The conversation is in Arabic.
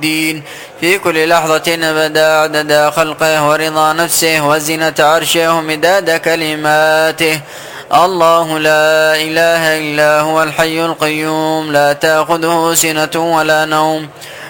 الدين في كل لحظة أبدا عدد خلقه ورضا نفسه وزنة عرشه ومداد كلماته. الله لا إله إلا هو الحي القيوم لا تأخذه سنة ولا نوم